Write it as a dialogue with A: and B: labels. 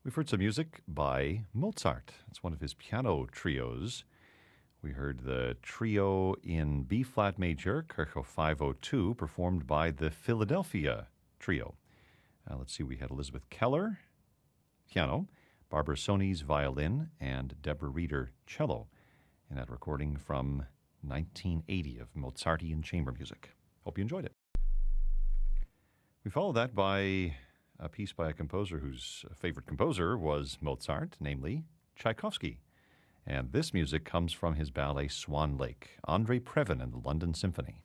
A: We've heard some music by Mozart. It's one of his piano trios. We heard the trio in B-flat major, Kirchhoff 502, performed by the Philadelphia Trio. Let's see, we had Elizabeth Keller, piano, Barbara Sonies, violin, and Deborah Reeder, cello, in that recording from 1980 of Mozartian chamber music. Hope you enjoyed it. We follow that by a piece by a composer whose favorite composer was Mozart, namely Tchaikovsky. And this music comes from his ballet Swan Lake, Andrei Previn and the London Symphony.